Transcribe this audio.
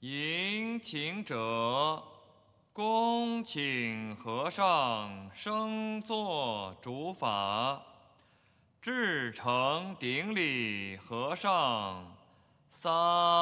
迎请者，恭请和尚升座主法。至诚顶礼和尚，三。